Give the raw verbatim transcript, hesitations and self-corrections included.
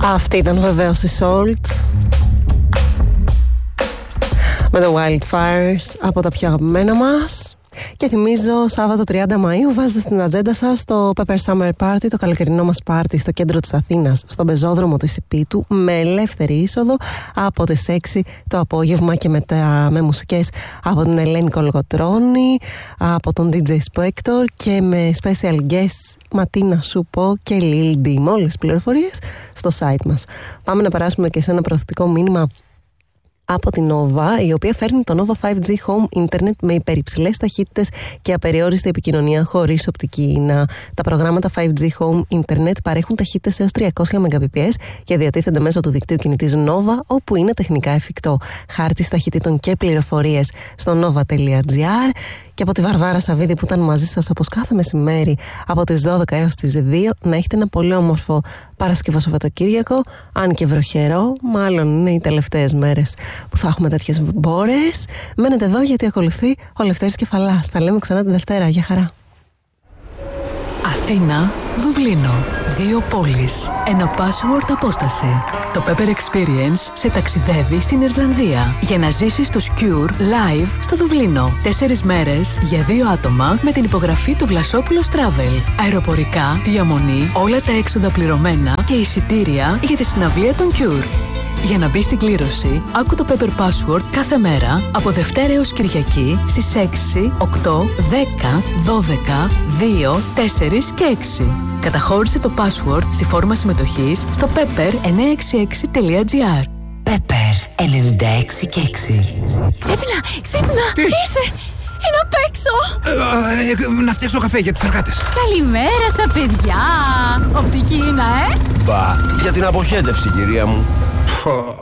Αυτή ήταν βεβαίως η Salt με το Wildfires, από τα πιο αγαπημένα μας. Και θυμίζω, Σάββατο τριάντα Μαΐου βάζετε στην ατζέντα σας το Pepper Summer Party, το καλοκαιρινό μας πάρτι στο κέντρο της Αθήνας, στον πεζόδρομο της Υπήτου, με ελεύθερη είσοδο από τις έξι το απόγευμα και μετά με μουσικές από την Ελένη Κολοκοτρώνη, από τον ντι τζέι Spector και με special guests Ματίνα Σούπο και Lil D. Με όλες τις πληροφορίες στο site μας. Πάμε να περάσουμε και σε ένα προθετικό μήνυμα από την Nova, η οποία φέρνει το Nova φάιβ τζι Home Internet με υπερυψηλές ταχύτητες και απεριόριστη επικοινωνία χωρίς οπτική ίνα. Τα προγράμματα φάιβ τζι Home Internet παρέχουν ταχύτητες έως τριακόσια Mbps και διατίθενται μέσω του δικτύου κινητής Nova, όπου είναι τεχνικά εφικτό. Χάρτης ταχυτήτων και πληροφορίες στο nova.gr. Και από τη Βαρβάρα Σαββίδη, που ήταν μαζί σας όπως κάθε μεσημέρι από τις δώδεκα έως τις δύο, να έχετε ένα πολύ όμορφο Παρασκευό Σαββατοκύριακο, αν και βροχερό, μάλλον είναι οι τελευταίες μέρες που θα έχουμε τέτοιες μπόρες. Μένετε εδώ γιατί ακολουθεί ο Λευτέρης Κεφαλάς. Τα λέμε ξανά τη Δευτέρα. Γεια χαρά. Αθήνα, Δουβλίνο. Δύο πόλεις. Ένα password απόσταση. Το Pepper Experience σε ταξιδεύει στην Ιρλανδία για να ζήσεις το Cure live στο Δουβλίνο. Τέσσερις μέρες για δύο άτομα με την υπογραφή του Βλασόπουλος Travel. Αεροπορικά, διαμονή, όλα τα έξοδα πληρωμένα και εισιτήρια για τη συναυλία των Cure. Για να μπει στην κλήρωση, άκου το Pepper Password κάθε μέρα από Δευτέρα έως Κυριακή στις έξι, οκτώ, δέκα, δώδεκα, δύο, τέσσερα και έξι. Καταχώρησε το password στη φόρμα συμμετοχής στο pepper εννιακόσια εξήντα έξι τελεία gr. Pepper ενενήντα έξι και έξι. Ξύπνα, ξύπνα, Τι? ήρθε! Είναι απ' έξω! Ε, ε, να φτιάξω καφέ για τους εργάτες. Καλημέρα στα παιδιά! Οπτική είναι, ε! Μπα, για την αποχέτευση, κυρία μου.